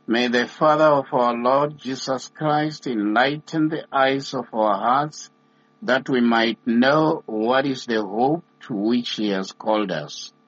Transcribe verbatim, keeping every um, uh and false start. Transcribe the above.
May the Father of our Lord Jesus Christ enlighten the eyes of our hearts, that we might know what is the hope to which he has called us,